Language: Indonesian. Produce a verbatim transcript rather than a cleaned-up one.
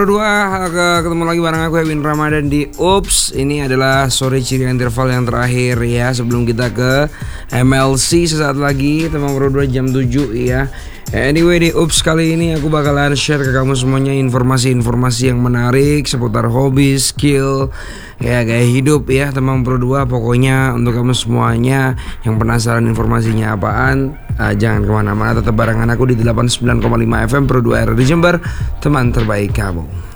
Berdua ketemu lagi bareng aku Edwin Ramadan di Ups. Ini adalah sore ciri interval yang terakhir ya, sebelum kita ke M L C sesaat lagi, teman berdua jam tujuh ya. Anyway, di Ups kali ini aku bakalan share ke kamu semuanya informasi-informasi yang menarik seputar hobi, skill, ya gaya hidup ya teman berdua. Pokoknya untuk kamu semuanya yang penasaran informasinya apaan, uh, jangan kemana-mana, tetap barengan aku di delapan puluh sembilan koma lima F M Pro dua R di Jember, teman terbaik kamu.